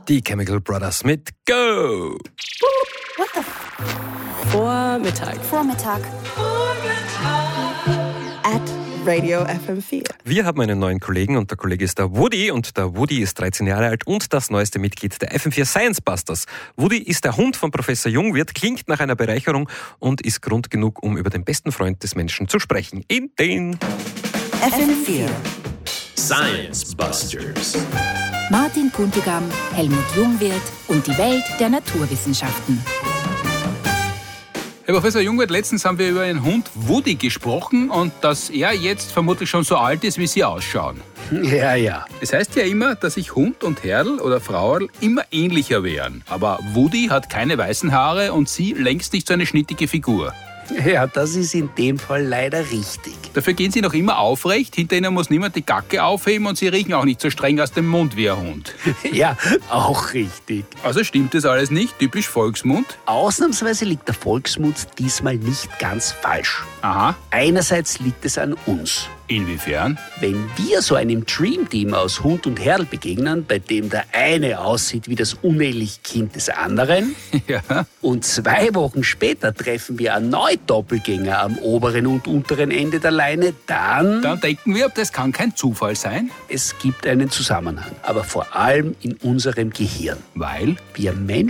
Die Chemical Brothers mit Go! What the Vormittag. At Radio FM4. Wir haben einen neuen Kollegen und der Kollege ist der Woody und der Woody ist 13 Jahre alt und das neueste Mitglied der FM4 Science Busters. Woody ist der Hund von Professor Jungwirth, klingt nach einer Bereicherung und ist Grund genug, um über den besten Freund des Menschen zu sprechen. In den FM4 Science Busters. Martin Puntigam, Helmut Jungwirth und die Welt der Naturwissenschaften. Herr Professor Jungwirth, letztens haben wir über einen Hund Woody gesprochen und dass er jetzt vermutlich schon so alt ist, wie Sie ausschauen. Ja. Es heißt ja immer, dass sich Hund und Herrl oder Frauerl immer ähnlicher wären. Aber Woody hat keine weißen Haare und Sie längst nicht so eine schnittige Figur. Ja, das ist in dem Fall leider richtig. Dafür gehen Sie noch immer aufrecht, hinter Ihnen muss niemand die Gacke aufheben und Sie riechen auch nicht so streng aus dem Mund wie ein Hund. Ja, auch richtig. Also stimmt das alles nicht? Typisch Volksmund? Ausnahmsweise liegt der Volksmund diesmal nicht ganz falsch. Aha. Einerseits liegt es an uns. Inwiefern? Wenn wir so einem Dreamteam aus Hund und Herrl begegnen, bei dem der eine aussieht wie das uneheliche Kind des anderen, Ja. und 2 Wochen später treffen wir erneut Doppelgänger am oberen und unteren Ende der Leine, dann denken wir, das kann kein Zufall sein. es gibt einen Zusammenhang, aber vor allem in unserem Gehirn. Weil? Wir Menschen